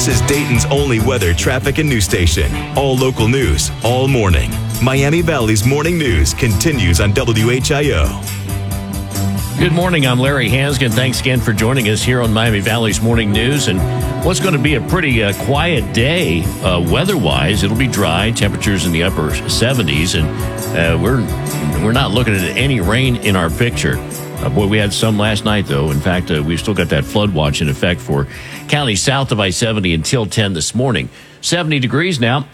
This is Dayton's only weather, traffic, and news station. All local news, all morning. Miami Valley's Morning News continues on WHIO. Good morning, I'm Larry Hansgen. Thanks again for joining us here on Miami Valley's Morning News. And what's going to be a pretty quiet day weather-wise. It'll be dry, temperatures in the upper 70s, and we're not looking at any rain in our picture. Boy, we had some last night, though. In fact, we've still got that flood watch in effect for counties south of I-70 until 10 this morning. 70 degrees now,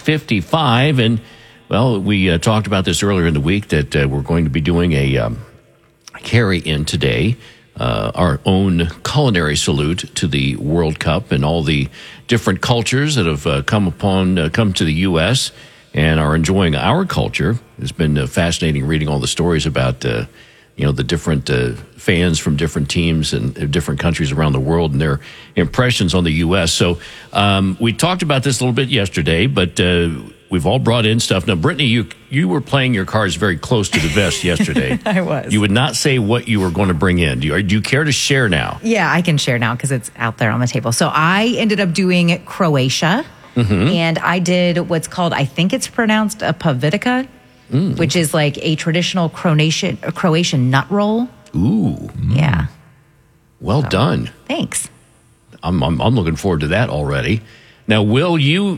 6:55, and, well, we talked about this earlier in the week that we're going to be doing a carry-in today, our own culinary salute to the World Cup and all the different cultures that have come to the U.S. and are enjoying our culture. It's been fascinating reading all the stories about the different fans from different teams and different countries around the world and their impressions on the U.S. So we talked about this a little bit yesterday, but we've all brought in stuff. Now, Brittany, you were playing your cards very close to the vest yesterday. I was. You would not say what you were going to bring in. Do you care to share now? Yeah, I can share now because it's out there on the table. So I ended up doing Croatia, and I did what's called, I think it's pronounced a pavitica, which is like a traditional Croatian nut roll. Ooh. Yeah. Well done. Thanks. I'm looking forward to that already. Now, Will, you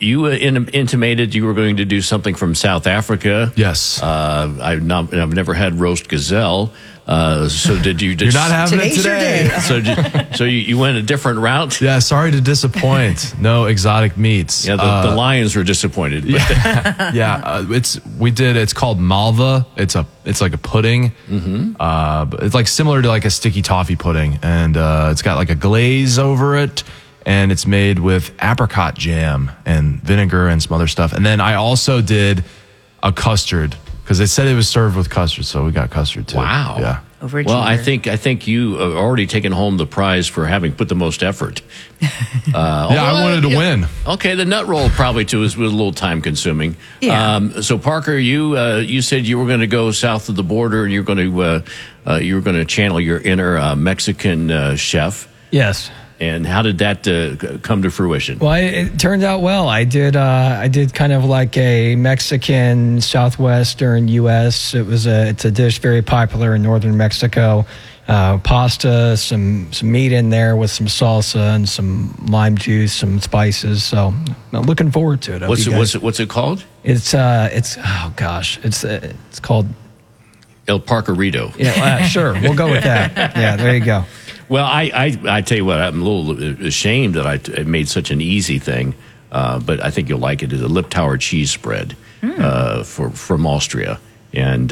intimated you were going to do something from South Africa. Yes. I've never had roast gazelle. So did you just... You're not having it today. So you went a different route? Yeah, sorry to disappoint. No exotic meats. Yeah, the lions were disappointed. But it's called malva. It's like a pudding. But it's like similar to like a sticky toffee pudding. And it's got like a glaze over it. And it's made with apricot jam and vinegar and some other stuff. And then I also did a custard because they said it was served with custard, so we got custard too. Wow. Yeah. Well, I think you have already taken home the prize for having put the most effort. I wanted to win. Okay, the nut roll probably too was a little time consuming. Yeah. So Parker, you said you were going to go south of the border and you're going to channel your inner Mexican chef. Yes. And how did that come to fruition? Well, it turned out well. I did kind of like a Mexican southwestern U.S. It's a dish very popular in northern Mexico. Pasta, some meat in there with some salsa and some lime juice, some spices. So I'm looking forward to it. What's it called? It's called El Parkerito. Yeah, sure. We'll go with that. Yeah, there you go. Well, I tell you what, I'm a little ashamed that I made such an easy thing, but I think you'll like it. It's a Liptauer cheese spread from Austria. And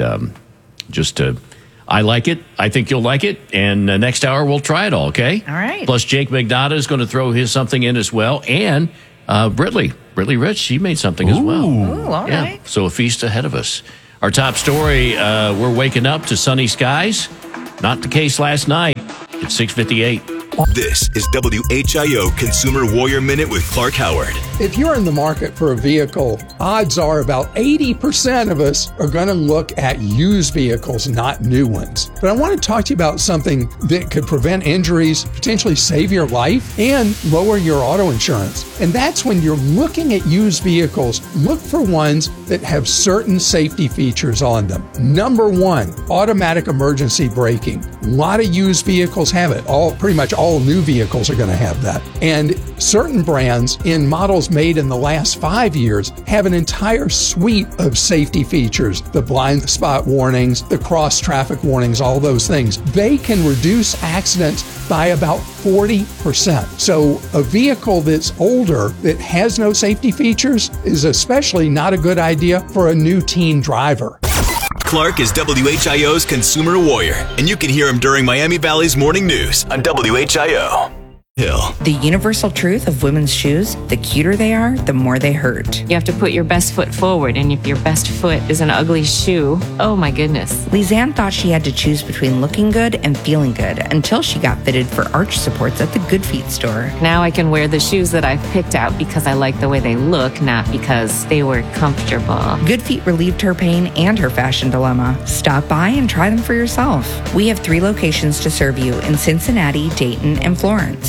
I like it. I think you'll like it. And next hour, we'll try it all, okay? All right. Plus, Jake McNaughton is going to throw something in as well. And Brittany Rich, she made something as well. Ooh, all right. So a feast ahead of us. Our top story, we're waking up to sunny skies. Not the case last night. It's 6:58. This is WHIO Consumer Warrior Minute with Clark Howard. If you're in the market for a vehicle, odds are about 80% of us are going to look at used vehicles, not new ones. But I want to talk to you about something that could prevent injuries, potentially save your life, and lower your auto insurance. And that's when you're looking at used vehicles, look for ones that have certain safety features on them. Number one, automatic emergency braking. A lot of used vehicles have it. Pretty much all new vehicles are going to have that. And certain brands in models made in the last 5 years have an entire suite of safety features. The blind spot warnings, the cross traffic warnings, all those things. They can reduce accidents by about 40%. So a vehicle that's older that has no safety features is especially not a good idea for a new teen driver. Clark is WHIO's Consumer Warrior, and you can hear him during Miami Valley's Morning News on WHIO. Hill. The universal truth of women's shoes, the cuter they are, the more they hurt. You have to put your best foot forward, and if your best foot is an ugly shoe, oh my goodness. Lisanne thought she had to choose between looking good and feeling good until she got fitted for arch supports at the Good Feet store. Now I can wear the shoes that I've picked out because I like the way they look, not because they were comfortable. Good Feet relieved her pain and her fashion dilemma. Stop by and try them for yourself. We have 3 locations to serve you in Cincinnati, Dayton, and Florence.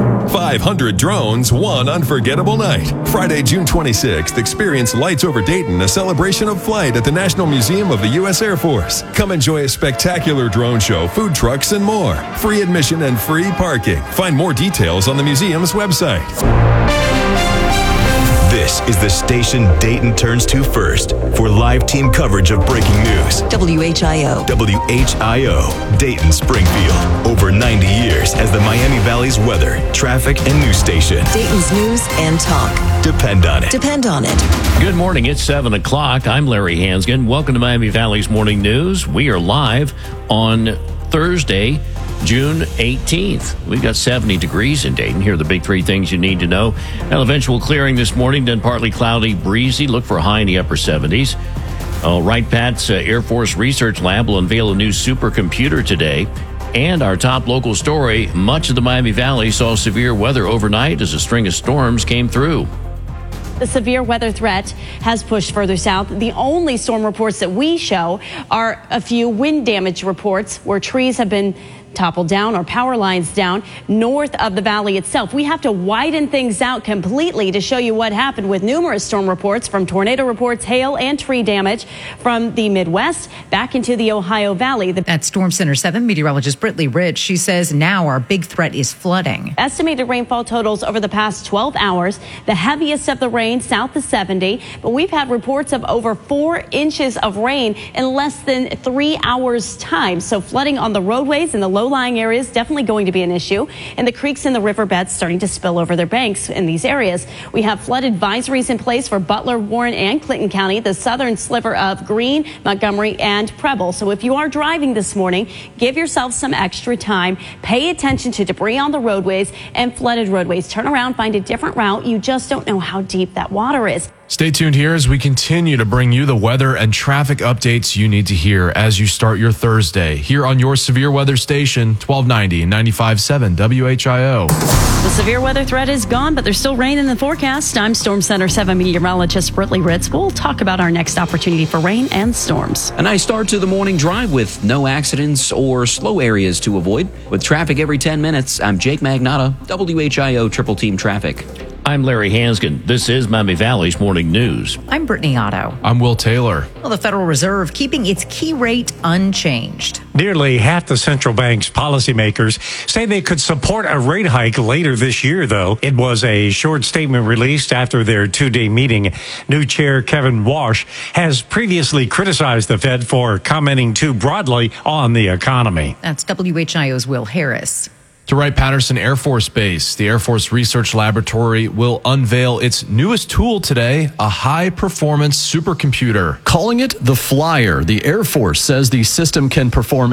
500 drones, one unforgettable night. Friday, June 26th, experience Lights Over Dayton, a celebration of flight at the National Museum of the U.S. Air Force. Come enjoy a spectacular drone show, food trucks, and more. Free admission and free parking. Find more details on the museum's website. This is the station Dayton turns to first for live team coverage of breaking news. WHIO. WHIO, Dayton, Springfield. Over 90 years as the Miami Valley's weather, traffic, and news station. Dayton's news and talk. Depend on it. Depend on it. Good morning. It's 7 o'clock. I'm Larry Hansgen. Welcome to Miami Valley's Morning News. We are live on Thursday, June 18th. We've got 70 degrees in Dayton. Here are the big three things you need to know. An eventual clearing this morning, then partly cloudy, breezy. Look for a high in the upper 70s. Wright-Patt's Air Force Research Lab will unveil a new supercomputer today. And our top local story, much of the Miami Valley saw severe weather overnight as a string of storms came through. The severe weather threat has pushed further south. The only storm reports that we show are a few wind damage reports where trees have been toppled down or power lines down north of the valley itself. We have to widen things out completely to show you what happened with numerous storm reports, from tornado reports, hail and tree damage from the Midwest back into the Ohio Valley. That's Storm Center 7 meteorologist Brittany Rich. She says now our big threat is flooding. Estimated rainfall totals over the past 12 hours, the heaviest of the rain south of 70, but we've had reports of over 4 inches of rain in less than 3 hours time. So flooding on the roadways and the low-lying areas definitely going to be an issue, and the creeks and the riverbeds starting to spill over their banks in these areas. We have flood advisories in place for Butler, Warren, and Clinton County, the southern sliver of Greene, Montgomery, and Preble. So if you are driving this morning, give yourself some extra time. Pay attention to debris on the roadways and flooded roadways. Turn around, find a different route. You just don't know how deep that water is. Stay tuned here as we continue to bring you the weather and traffic updates you need to hear as you start your Thursday here on your severe weather station, 1290 and 95.7 WHIO. The severe weather threat is gone, but there's still rain in the forecast. I'm Storm Center 7 meteorologist Brittany Ritz. We'll talk about our next opportunity for rain and storms. A nice start to the morning drive with no accidents or slow areas to avoid. With traffic every 10 minutes, I'm Jake Magnotta, WHIO Triple Team Traffic. I'm Larry Hansgen. This is Miami Valley's Morning News. I'm Brittany Otto. I'm Will Taylor. Well, the Federal Reserve keeping its key rate unchanged. Nearly half the central bank's policymakers say they could support a rate hike later this year, though. It was a short statement released after their two-day meeting. New chair Kevin Walsh has previously criticized the Fed for commenting too broadly on the economy. That's WHIO's Will Harris. To Wright-Patterson Air Force Base, the Air Force Research Laboratory will unveil its newest tool today, a high-performance supercomputer. Calling it the Flyer, the Air Force says the system can perform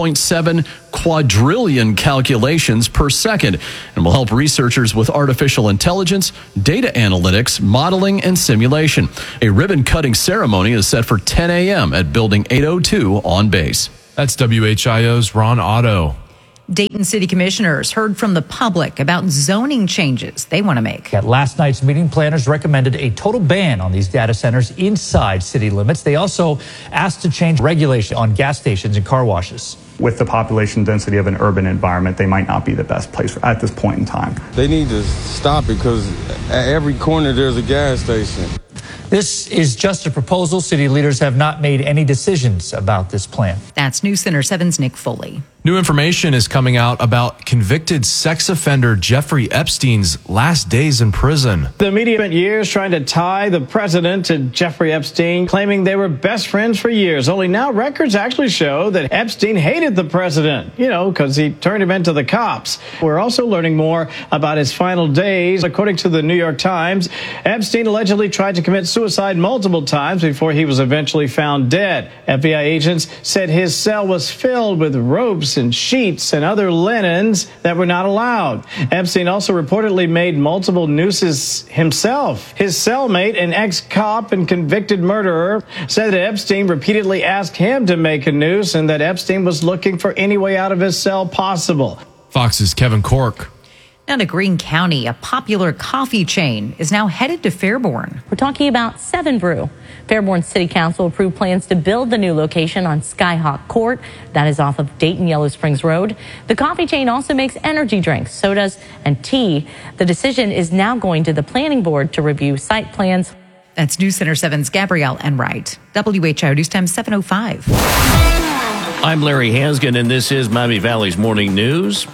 8.7 quadrillion calculations per second and will help researchers with artificial intelligence, data analytics, modeling, and simulation. A ribbon-cutting ceremony is set for 10 a.m. at Building 802 on base. That's WHIO's Ron Otto. Dayton City Commissioners heard from the public about zoning changes they want to make. At last night's meeting, planners recommended a total ban on these data centers inside city limits. They also asked to change regulation on gas stations and car washes. With the population density of an urban environment, they might not be the best place at this point in time. They need to stop it because at every corner there's a gas station. This is just a proposal. City leaders have not made any decisions about this plan. That's News Center 7's Nick Foley. New information is coming out about convicted sex offender Jeffrey Epstein's last days in prison. The media spent years trying to tie the president to Jeffrey Epstein, claiming they were best friends for years. Only now records actually show that Epstein hated the president, because he turned him into the cops. We're also learning more about his final days. According to the New York Times, Epstein allegedly tried to commit suicide multiple times before he was eventually found dead. FBI agents said his cell was filled with ropes and sheets and other linens that were not allowed. Epstein also reportedly made multiple nooses himself. His cellmate, an ex-cop and convicted murderer, said that Epstein repeatedly asked him to make a noose and that Epstein was looking for any way out of his cell possible. Fox's Kevin Cork. Down to Greene County, a popular coffee chain is now headed to Fairborn. We're talking about Seven Brew. Fairborn City Council approved plans to build the new location on Skyhawk Court. That is off of Dayton Yellow Springs Road. The coffee chain also makes energy drinks, sodas, and tea. The decision is now going to the planning board to review site plans. That's News Center 7's Gabrielle Enright. WHIO News Time 7:05. I'm Larry Hansgen, and this is Miami Valley's Morning News.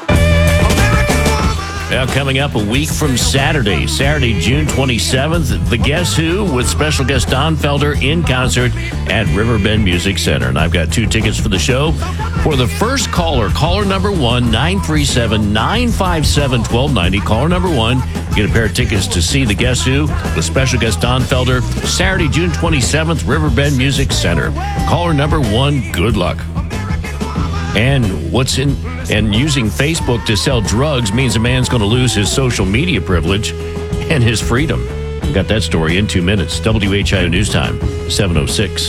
Now, coming up a week from Saturday, June 27th, the Guess Who with special guest Don Felder in concert at Riverbend Music Center. And I've got 2 tickets for the show. For the first caller number 1, 937-957-1290. Caller number 1, get a pair of tickets to see the Guess Who with special guest Don Felder, Saturday, June 27th, Riverbend Music Center. Caller number 1, good luck. And using Facebook to sell drugs means a man's going to lose his social media privilege and his freedom. We've got that story in 2 minutes. WHIO News Time, 7:06.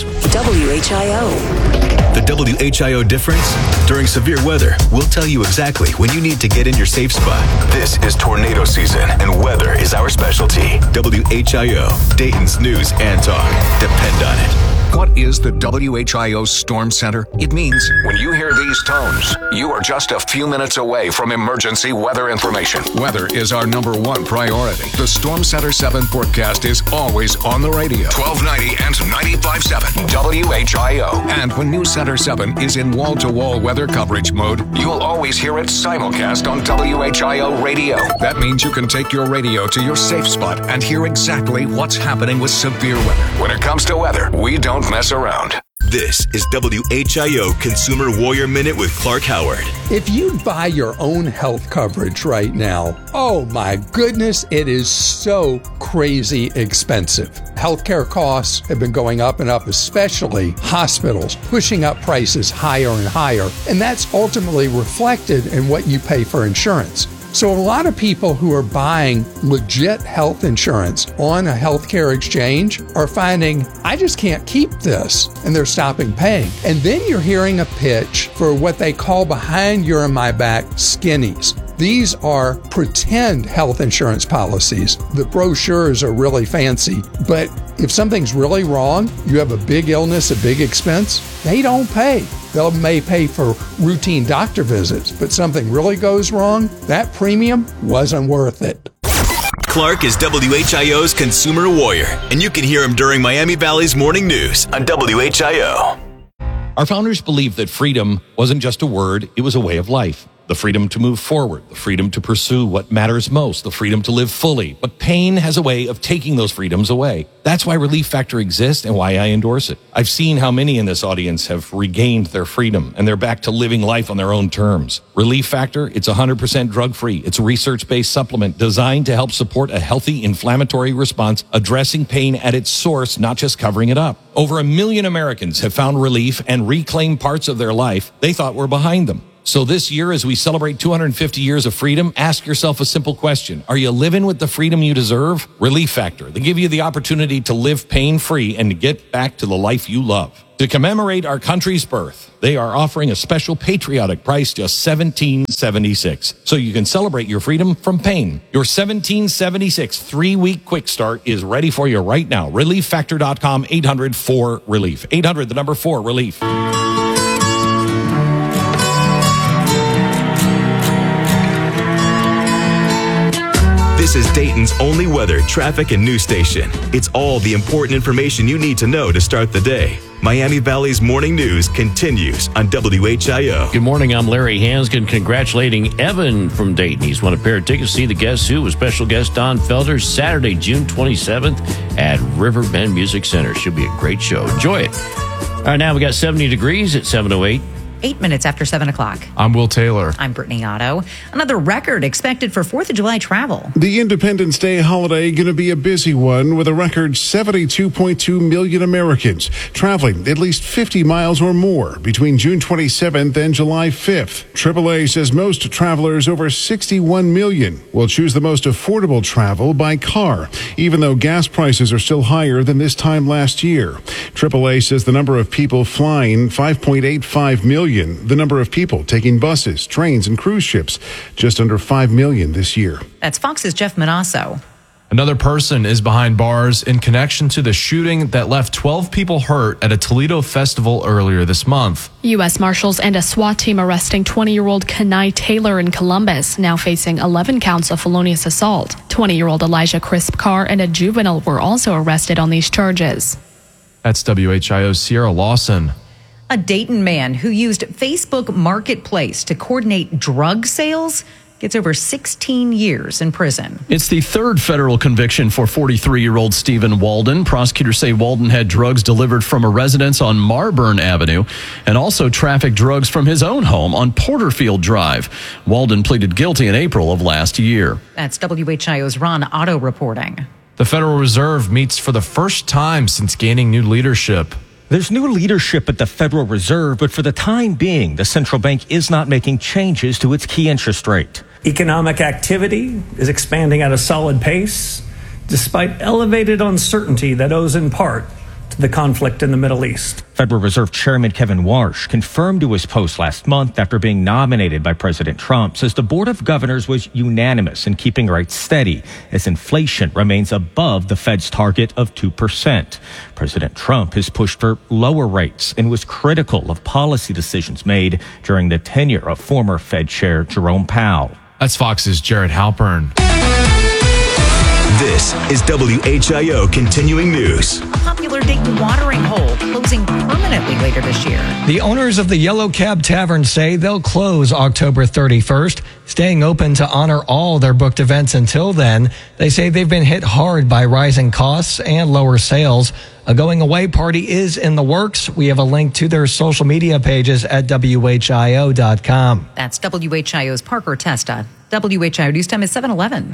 WHIO. The WHIO difference? During severe weather, we'll tell you exactly when you need to get in your safe spot. This is tornado season, and weather is our specialty. WHIO, Dayton's news and talk. Depend on it. What is the WHIO Storm Center? It means when you hear these tones, you are just a few minutes away from emergency weather information. Weather is our #1 priority. The Storm Center 7 forecast is always on the radio. 1290 and 95.7 WHIO. And when News Center 7 is in wall-to-wall weather coverage mode, you'll always hear it simulcast on WHIO radio. That means you can take your radio to your safe spot and hear exactly what's happening with severe weather. When it comes to weather, we don't mess around. This is WHIO Consumer Warrior Minute with Clark Howard. If you buy your own health coverage right now, oh my goodness, it is so crazy expensive. Healthcare costs have been going up and up, especially hospitals, pushing up prices higher and higher, and that's ultimately reflected in what you pay for insurance. So a lot of people who are buying legit health insurance on a healthcare exchange are finding, I just can't keep this, and they're stopping paying. And then you're hearing a pitch for what they call behind your and my back skinnies. These are pretend health insurance policies. The brochures are really fancy, but if something's really wrong, you have a big illness, a big expense, they don't pay. They may pay for routine doctor visits, but something really goes wrong, that premium wasn't worth it. Clark is WHIO's Consumer Warrior, and you can hear him during Miami Valley's Morning News on WHIO. Our founders believed that freedom wasn't just a word, it was a way of life. The freedom to move forward, the freedom to pursue what matters most, the freedom to live fully. But pain has a way of taking those freedoms away. That's why Relief Factor exists and why I endorse it. I've seen how many in this audience have regained their freedom and they're back to living life on their own terms. Relief Factor, it's 100% drug-free. It's a research-based supplement designed to help support a healthy inflammatory response, addressing pain at its source, not just covering it up. Over 1 million Americans have found relief and reclaimed parts of their life they thought were behind them. So this year, as we celebrate 250 years of freedom, ask yourself a simple question. Are you living with the freedom you deserve? Relief Factor. They give you the opportunity to live pain-free and to get back to the life you love. To commemorate our country's birth, they are offering a special patriotic price, just $17.76. So you can celebrate your freedom from pain. Your $17.76 3-week quick start is ready for you right now. ReliefFactor.com, 800-4-RELIEF. 800, the number 4-RELIEF. This is Dayton's only weather, traffic, and news station. It's all the important information you need to know to start the day. Miami Valley's Morning News continues on WHIO. Good morning, I'm Larry Hansgen, congratulating Evan from Dayton. He's won a pair of tickets to see the Guess Who with special guest Don Felder Saturday, June 27th at Riverbend Music Center. Should be a great show. Enjoy it. All right, now we got 70 degrees at 7:08. 8 minutes after 7 o'clock. I'm Will Taylor. I'm Brittany Otto. Another record expected for 4th of July travel. The Independence Day holiday going to be a busy one with a record 72.2 million Americans traveling at least 50 miles or more between June 27th and July 5th. AAA says most travelers, over 61 million, will choose the most affordable travel by car, even though gas prices are still higher than this time last year. AAA says the number of people flying, 5.85 million, million. The number of people taking buses, trains, and cruise ships, just under 5 million this year. That's Fox's Jeff Manasso. Another person is behind bars in connection to the shooting that left 12 people hurt at a Toledo festival earlier this month. U.S. Marshals and a SWAT team arresting 20-year-old Kenai Taylor in Columbus, now facing 11 counts of felonious assault. 20-year-old Elijah Crisp Carr and a juvenile were also arrested on these charges. That's WHIO's Sierra Lawson. A Dayton man who used Facebook Marketplace to coordinate drug sales gets over 16 years in prison. It's the third federal conviction for 43-year-old Stephen Walden. Prosecutors say Walden had drugs delivered from a residence on Marburn Avenue and also trafficked drugs from his own home on Porterfield Drive. Walden pleaded guilty in April of last year. That's WHIO's Ron Otto reporting. The Federal Reserve meets for the first time since gaining new leadership. There's new leadership at the Federal Reserve, but for the time being, the central bank is not making changes to its key interest rate. Economic activity is expanding at a solid pace, despite elevated uncertainty that owes in part to the conflict in the Middle East. Federal Reserve Chairman Kevin Warsh confirmed to his post last month after being nominated by President Trump, says the Board of Governors was unanimous in keeping rates steady as inflation remains above the Fed's target of 2%. President Trump has pushed for lower rates and was critical of policy decisions made during the tenure of former Fed Chair Jerome Powell. That's Fox's Jared Halpern. This is WHIO Continuing News. A popular Dayton watering hole closing permanently later this year. The owners of the Yellow Cab Tavern say they'll close October 31st, staying open to honor all their booked events until then. They say they've been hit hard by rising costs and lower sales. A going away party is in the works. We have a link to their social media pages at WHIO.com. That's WHIO's Parker Testa. WHIO News Time is 7:11.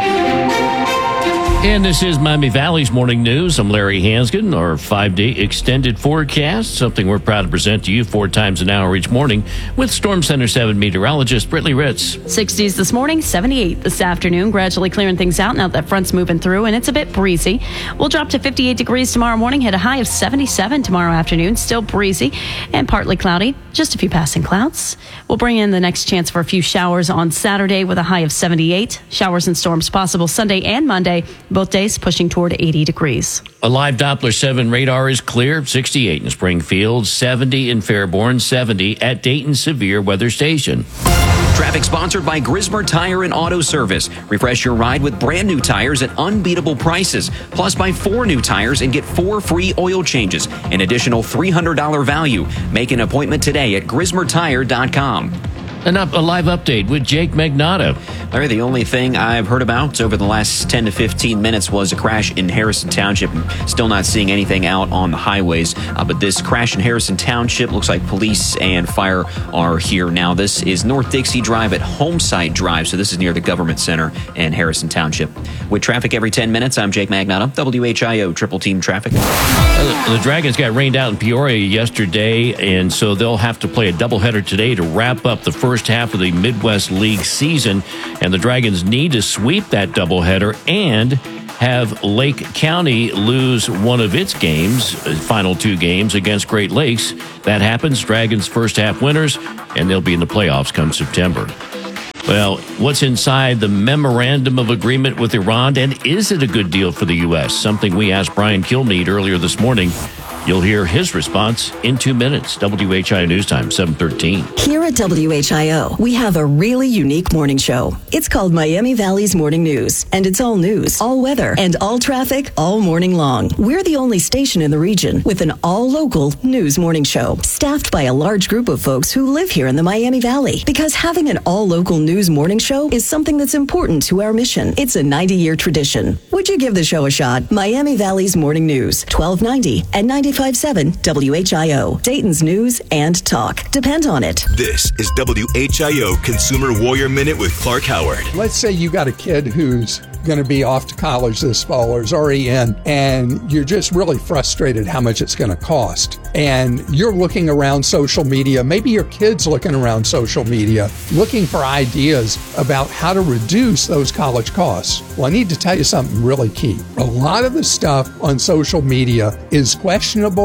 And this is Miami Valley's Morning News. I'm Larry Hansgen. Our 5-day extended forecast, something we're proud to present to you 4 times an hour each morning with Storm Center 7 meteorologist Brittany Ritz. 60s this morning, 78 this afternoon, gradually clearing things out now that front's moving through, and it's a bit breezy. We'll drop to 58 degrees tomorrow morning, hit a high of 77 tomorrow afternoon, still breezy and partly cloudy, just a few passing clouds. We'll bring in the next chance for a few showers on Saturday with a high of 78. Showers and storms possible Sunday and Monday. Both days pushing toward 80 degrees. A live Doppler 7 radar is clear. 68 in Springfield, 70 in Fairborn, 70 at Dayton Severe Weather Station. Traffic sponsored by Grismer Tire and Auto Service. Refresh your ride with brand new tires at unbeatable prices. Plus, buy 4 new tires and get 4 free oil changes. An additional $300 value. Make an appointment today at GrismerTire.com. A live update with Jake Magnotta. Larry, the only thing I've heard about over the last 10 to 15 minutes was a crash in Harrison Township. Still not seeing anything out on the highways. But this crash in Harrison Township looks like police and fire are here now. This is North Dixie Drive at Homeside Drive. So this is near the Government Center in Harrison Township. With traffic every 10 minutes, I'm Jake Magnotta, WHIO Triple Team Traffic. The Dragons got rained out in Peoria yesterday, and so they'll have to play a doubleheader today to wrap up the first half of the Midwest League season, and the Dragons need to sweep that doubleheader and have Lake County lose one of its games, final 2 games against Great Lakes. That happens, Dragons first half winners, and they'll be in the playoffs come September. Well, what's inside the memorandum of agreement with Iran, and is it a good deal for the U.S.? Something we asked Brian Kilmeade earlier this morning. You'll hear his response in 2 minutes. WHIO News Time, 7:13. Here at WHIO, we have a really unique morning show. It's called Miami Valley's Morning News, and it's all news, all weather, and all traffic all morning long. We're the only station in the region with an all-local news morning show, staffed by a large group of folks who live here in the Miami Valley. Because having an all-local news morning show is something that's important to our mission. It's a 90-year tradition. Would you give the show a shot? Miami Valley's Morning News, 1290 and 95.7 WHIO. Dayton's news and talk. Depend on it. This is WHIO Consumer Warrior Minute with Clark Howard. Let's say you got a kid who's going to be off to college this fall or is already in, and you're just really frustrated how much it's going to cost. And you're looking around social media, maybe your kid's looking around social media, looking for ideas about how to reduce those college costs. Well, I need to tell you something really key. A lot of the stuff on social media is questionable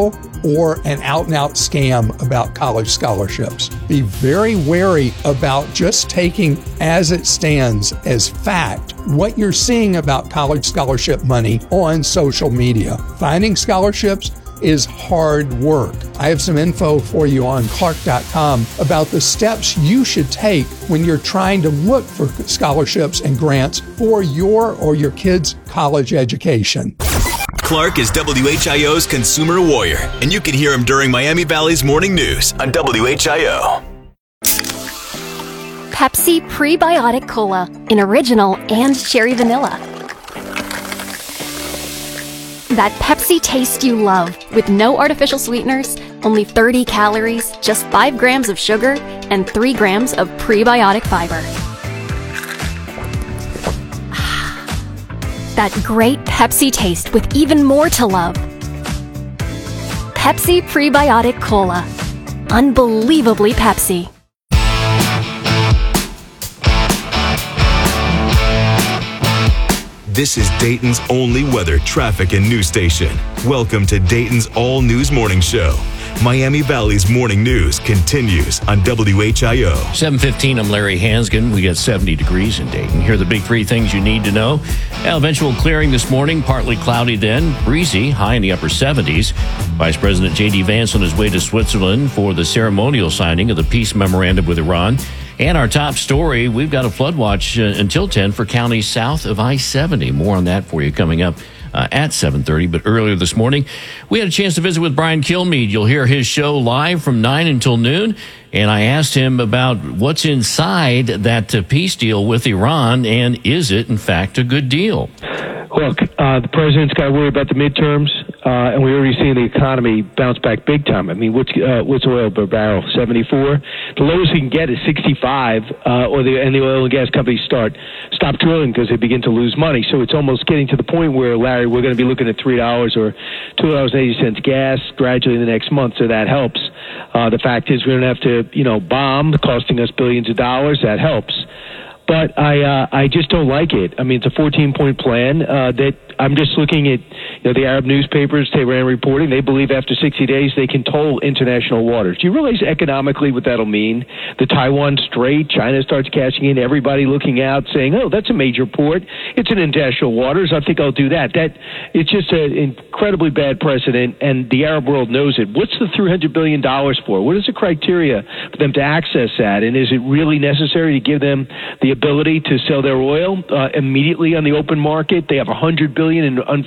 or an out-and-out scam about college scholarships. Be very wary about just taking as it stands as fact what you're seeing about college scholarship money on social media. Finding scholarships is hard work. I have some info for you on Clark.com about the steps you should take when you're trying to look for scholarships and grants for your or your kids' college education. Clark is WHIO's consumer warrior, and you can hear him during Miami Valley's morning news on WHIO. Pepsi Prebiotic Cola in original and cherry vanilla. That Pepsi taste you love, with no artificial sweeteners, only 30 calories, just 5 grams of sugar, and 3 grams of prebiotic fiber. That great Pepsi taste with even more to love. Pepsi Prebiotic Cola. Unbelievably Pepsi. This is Dayton's only weather, traffic, and news station. Welcome to Dayton's All News Morning Show. Miami Valley's morning news continues on WHIO. 7:15, I'm Larry Hansgen. We got 70 degrees in Dayton. Here are the big three things you need to know. Eventual clearing this morning, partly cloudy then, breezy, high in the upper 70s. Vice President J.D. Vance on his way to Switzerland for the ceremonial signing of the peace memorandum with Iran. And our top story, we've got a flood watch until 10 for counties south of I-70. More on that for you coming up at 7:30. But earlier this morning, we had a chance to visit with Brian Kilmeade. You'll hear his show live from 9 until noon. And I asked him about what's inside that peace deal with Iran, and is it, in fact, a good deal? Look, the president's got to worry about the midterms, and we're already seeing the economy bounce back big time. I mean, what's oil per barrel? 74. The lowest we can get is 65, and the oil and gas companies stop drilling because they begin to lose money. So it's almost getting to the point where, Larry, we're going to be looking at $3 or $2.80 gas gradually in the next month. So that helps. The fact is, we don't have to, bomb, costing us billions of dollars. That helps. But I just don't like it. I mean, it's a 14-point plan that I'm just looking at, the Arab newspapers, Tehran reporting. They believe after 60 days they can toll international waters. Do you realize economically what that'll mean? The Taiwan Strait, China starts cashing in, everybody looking out saying, oh, that's a major port. It's in international waters. I think I'll do that. It's just an incredibly bad precedent, and the Arab world knows it. What's the $300 billion for? What is the criteria for them to access that? And is it really necessary to give them the ability to sell their oil immediately on the open market? They have $100 billion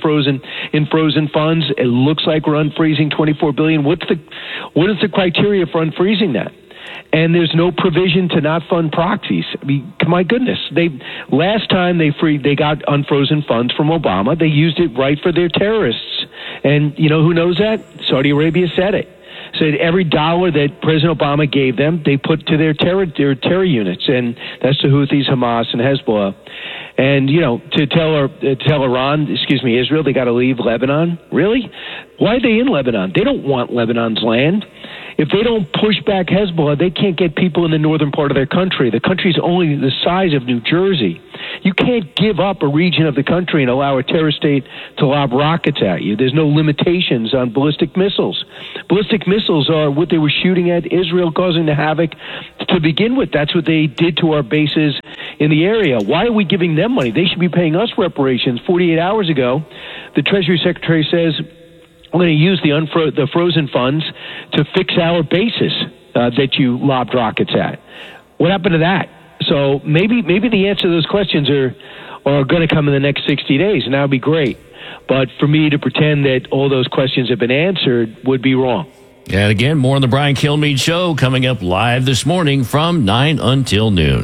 in frozen funds. It looks like we're unfreezing $24 billion. What is the criteria for unfreezing that? And there's no provision to not fund proxies. I mean, my goodness, last time they got unfrozen funds from Obama, they used it right for their terrorists. And who knows that? Saudi Arabia said it. Said every dollar that President Obama gave them, they put to their terror units, and that's the Houthis, Hamas, and Hezbollah. And to tell Israel, they got to leave Lebanon. Really? Why are they in Lebanon? They don't want Lebanon's land. If they don't push back Hezbollah, they can't get people in the northern part of their country. The country's only the size of New Jersey. You can't give up a region of the country and allow a terrorist state to lob rockets at you. There's no limitations on ballistic missiles. Ballistic missiles are what they were shooting at Israel, causing the havoc to begin with. That's what they did to our bases in the area. Why are we giving them money? They should be paying us reparations. 48 hours ago, the Treasury Secretary says, we're going to use the frozen funds to fix our bases that you lobbed rockets at. What happened to that? So maybe the answer to those questions are going to come in the next 60 days, and that would be great. But for me to pretend that all those questions have been answered would be wrong. And again, more on the Brian Kilmeade Show coming up live this morning from 9 until noon.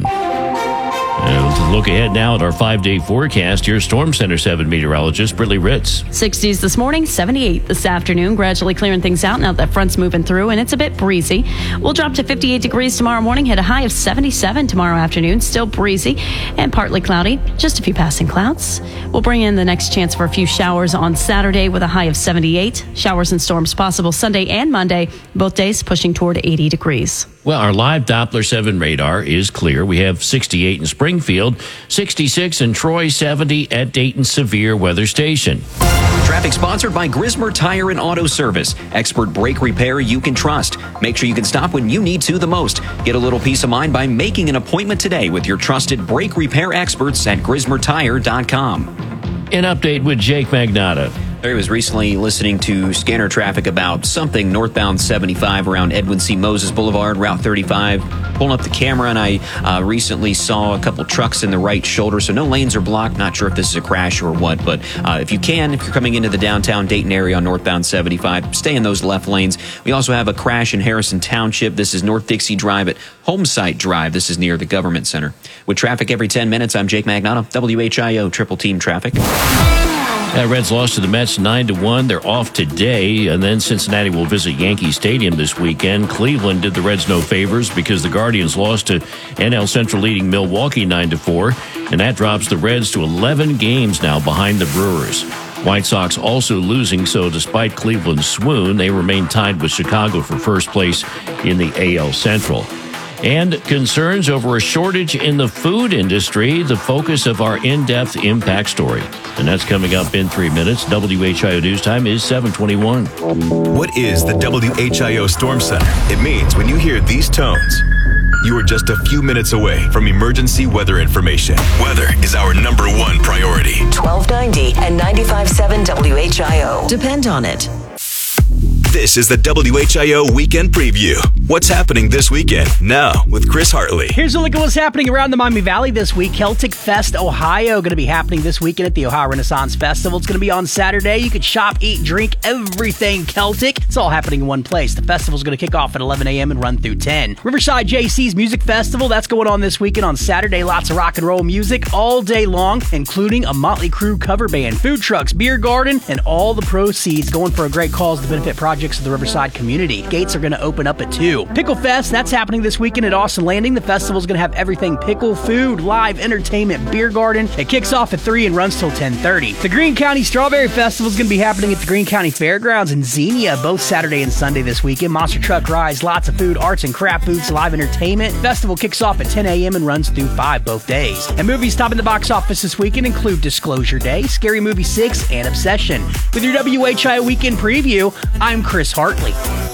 And to look ahead now at our 5-day forecast, here's Storm Center 7 meteorologist Brittany Ritz. 60s this morning, 78 this afternoon, gradually clearing things out now that front's moving through, and it's a bit breezy. We'll drop to 58 degrees tomorrow morning, hit a high of 77 tomorrow afternoon, still breezy and partly cloudy, just a few passing clouds. We'll bring in the next chance for a few showers on Saturday with a high of 78. Showers and storms possible Sunday and Monday, both days pushing toward 80 degrees. Well, our live Doppler 7 radar is clear. We have 68 in Springfield, 66 in Troy, 70 at Dayton Severe Weather Station. Traffic sponsored by Grismer Tire and Auto Service. Expert brake repair you can trust. Make sure you can stop when you need to the most. Get a little peace of mind by making an appointment today with your trusted brake repair experts at GrismerTire.com. An update with Jake Magnotta. Larry was recently listening to scanner traffic about something northbound 75 around Edwin C. Moses Boulevard, Route 35. Pulling up the camera, and I recently saw a couple trucks in the right shoulder, so no lanes are blocked. Not sure if this is a crash or what, but if you're coming into the downtown Dayton area on northbound 75, stay in those left lanes. We also have a crash in Harrison Township. This is North Dixie Drive at Homesite Drive. This is near the Government Center. With traffic every 10 minutes, I'm Jake Magnotta, WHIO Triple Team Traffic. Reds lost to the Mets 9-1. They're off today, and then Cincinnati will visit Yankee Stadium this weekend. Cleveland did the Reds no favors because the Guardians lost to NL Central leading Milwaukee 9-4, and that drops the Reds to 11 games now behind the Brewers. White Sox also losing, so despite Cleveland's swoon, they remain tied with Chicago for first place in the AL Central. And concerns over a shortage in the food industry, the focus of our in-depth impact story. And that's coming up in 3 minutes. WHIO News Time is 7:21. What is the WHIO Storm Center? It means when you hear these tones, you are just a few minutes away from emergency weather information. Weather is our #1 priority. 1290 and 95.7 WHIO. Depend on it. This is the WHIO Weekend Preview. What's happening this weekend? Now with Chris Hartley. Here's a look at what's happening around the Miami Valley this week. Celtic Fest Ohio going to be happening this weekend at the Ohio Renaissance Festival. It's going to be on Saturday. You could shop, eat, drink, everything Celtic. It's all happening in one place. The festival's going to kick off at 11 a.m. and run through 10. Riverside JC's Music Festival, that's going on this weekend on Saturday. Lots of rock and roll music all day long, including a Motley Crue cover band, food trucks, beer garden, and all the proceeds going for a great cause to benefit projects of the Riverside community. Gates are going to open up at 2. Pickle Fest, that's happening this weekend at Austin Landing. The festival's going to have everything pickle, food, live entertainment, beer garden. It kicks off at 3 and runs till 10:30. The Greene County Strawberry Festival is going to be happening at the Greene County Fairgrounds in Xenia, both Saturday and Sunday this weekend. Monster truck rides, lots of food, arts and craft booths, live entertainment. Festival kicks off at 10 a.m. and runs through 5 both days. And movies topping the box office this weekend include Disclosure Day, Scary Movie 6, and Obsession. With your WHIO Weekend Preview, I'm Chris Hartley.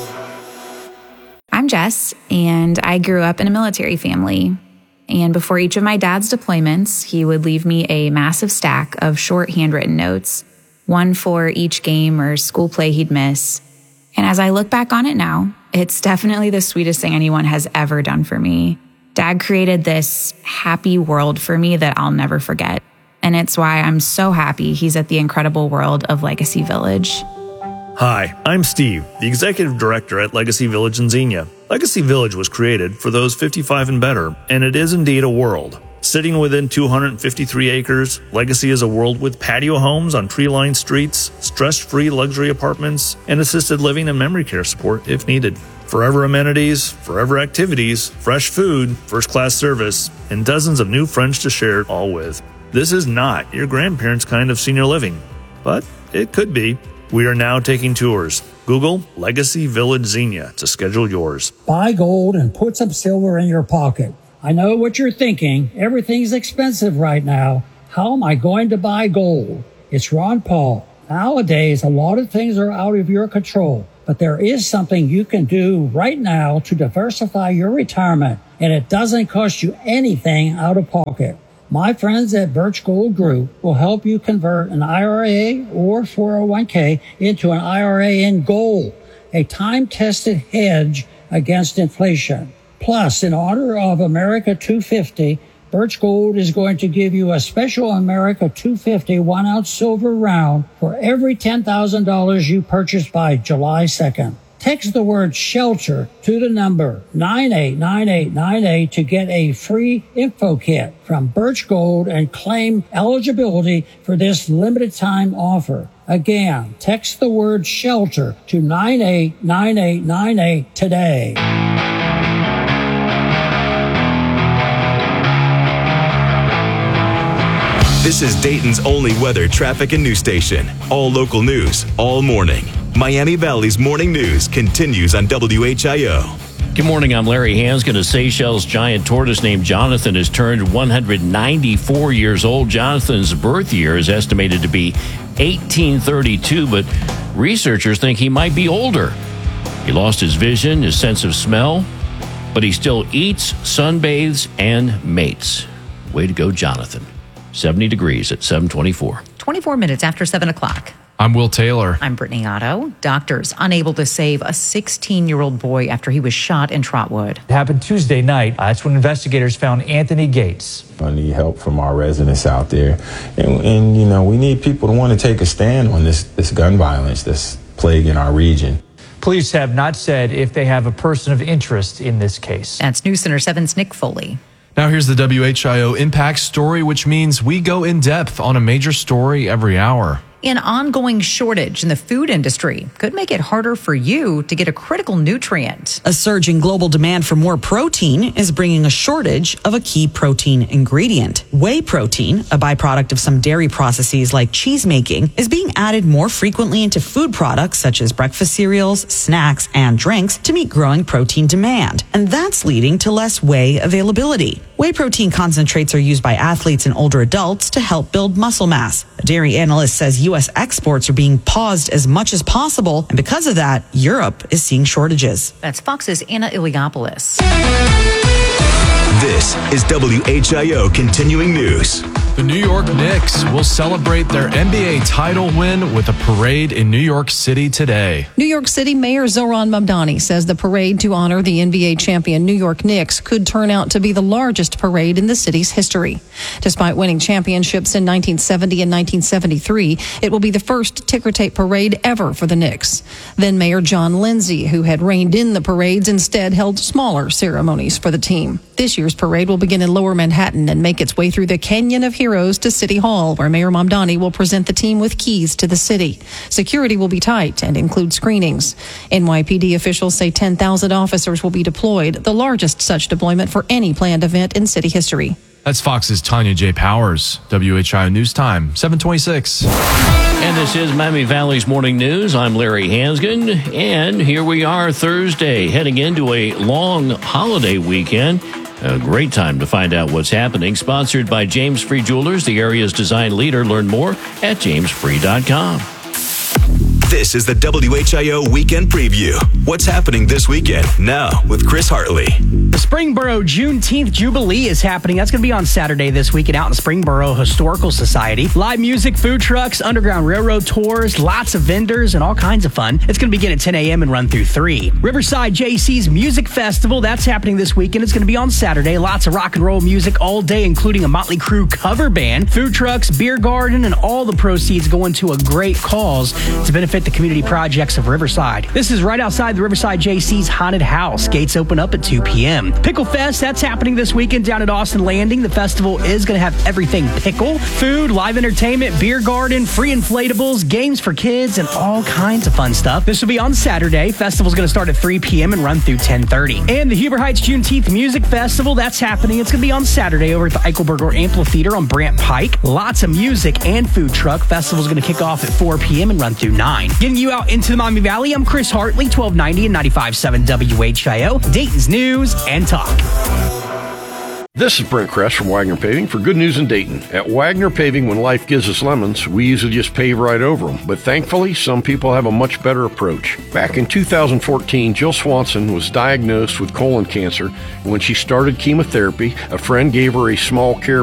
I'm Jess, and I grew up in a military family. And before each of my dad's deployments, he would leave me a massive stack of short handwritten notes, one for each game or school play he'd miss. And as I look back on it now, it's definitely the sweetest thing anyone has ever done for me. Dad created this happy world for me that I'll never forget. And it's why I'm so happy he's at the incredible world of Legacy Village. Hi, I'm Steve, the Executive Director at Legacy Village in Xenia. Legacy Village was created for those 55 and better, and it is indeed a world. Sitting within 253 acres, Legacy is a world with patio homes on tree-lined streets, stress-free luxury apartments, and assisted living and memory care support if needed. Forever amenities, forever activities, fresh food, first-class service, and dozens of new friends to share it all with. This is not your grandparents' kind of senior living, but it could be. We are now taking tours. Google Legacy Village Xenia to schedule yours. Buy gold and put some silver in your pocket. I know what you're thinking. Everything's expensive right now. How am I going to buy gold? It's Ron Paul. Nowadays, a lot of things are out of your control, but there is something you can do right now to diversify your retirement, and it doesn't cost you anything out of pocket. My friends at Birch Gold Group will help you convert an IRA or 401k into an IRA in gold, a time-tested hedge against inflation. Plus, in honor of America 250, Birch Gold is going to give you a special America 250 1-ounce silver round for every $10,000 you purchase by July 2nd. Text the word SHELTER to the number 989898 to get a free info kit from Birch Gold and claim eligibility for this limited time offer. Again, text the word SHELTER to 989898 today. This is Dayton's only weather, traffic, and news station. All local news, all morning. Miami Valley's morning news continues on WHIO. Good morning, I'm Larry Hanskin. A Seychelles giant tortoise named Jonathan has turned 194 years old. Jonathan's birth year is estimated to be 1832, but researchers think he might be older. He lost his vision, his sense of smell, but he still eats, sunbathes, and mates. Way to go, Jonathan. 70 degrees at 7:24. 24 minutes after 7 o'clock. I'm Will Taylor. I'm Brittany Otto. Doctors unable to save a 16-year-old boy after he was shot in Trotwood. It happened Tuesday night. That's when investigators found Anthony Gates. I need help from our residents out there. And you know, we need people to want to take a stand on this gun violence that's plaguing our region. Police have not said if they have a person of interest in this case. That's News Center 7's Nick Foley. Now here's the WHIO Impact Story, which means we go in depth on a major story every hour. An ongoing shortage in the food industry could make it harder for you to get a critical nutrient. A surge in global demand for more protein is bringing a shortage of a key protein ingredient. Whey protein, a byproduct of some dairy processes like cheese making, is being added more frequently into food products such as breakfast cereals, snacks, and drinks to meet growing protein demand. And that's leading to less whey availability. Whey protein concentrates are used by athletes and older adults to help build muscle mass. A dairy analyst says U.S. exports are being paused as much as possible, and because of that, Europe is seeing shortages. That's Fox's Anna Iliopoulos. This is WHIO Continuing News. The New York Knicks will celebrate their NBA title win with a parade in New York City today. New York City Mayor Zohran Mamdani says the parade to honor the NBA champion New York Knicks could turn out to be the largest parade in the city's history. Despite winning championships in 1970 and 1973, it will be the first ticker tape parade ever for the Knicks. Then Mayor John Lindsay, who had reined in the parades, instead held smaller ceremonies for the team. This year's parade will begin in Lower Manhattan and make its way through the Canyon of Heroes to City Hall, where Mayor Mamdani will present the team with keys to the city. Security will be tight and include screenings. NYPD officials say 10,000 officers will be deployed, the largest such deployment for any planned event in city history. That's Fox's Tanya J. Powers. WHIO News Time, 7:26. And this is Miami Valley's Morning News. I'm Larry Hanskin, and here we are Thursday, heading into a long holiday weekend. A great time to find out what's happening. Sponsored by James Free Jewelers, the area's design leader. Learn more at jamesfree.com. This is the WHIO Weekend Preview. What's happening this weekend? Now with Chris Hartley. The Springboro Juneteenth Jubilee is happening. That's going to be on Saturday this weekend out in Springboro Historical Society. Live music, food trucks, Underground Railroad tours, lots of vendors, and all kinds of fun. It's going to begin at 10 a.m. and run through 3. Riverside JC's Music Festival, that's happening this weekend. It's going to be on Saturday. Lots of rock and roll music all day, including a Motley Crue cover band, food trucks, beer garden, and all the proceeds going to a great cause to benefit the community projects of Riverside. This is right outside the Riverside JC's Haunted House. Gates open up at 2 p.m. Pickle Fest, that's happening this weekend down at Austin Landing. The festival is going to have everything pickle, food, live entertainment, beer garden, free inflatables, games for kids, and all kinds of fun stuff. This will be on Saturday. Festival's going to start at 3 p.m. and run through 10:30. And the Huber Heights Juneteenth Music Festival, that's happening. It's going to be on Saturday over at the Eichelberger Amphitheater on Brant Pike. Lots of music and food truck. Festival's going to kick off at 4 p.m. and run through 9. Getting you out into the Miami Valley, I'm Chris Hartley, 1290 and 95.7 WHIO, Dayton's News and Talk. This is Brent Kress from Wagner Paving for Good News in Dayton. At Wagner Paving, when life gives us lemons, we usually just pave right over them. But thankfully, some people have a much better approach. Back in 2014, Jill Swanson was diagnosed with colon cancer. When she started chemotherapy, a friend gave her a small care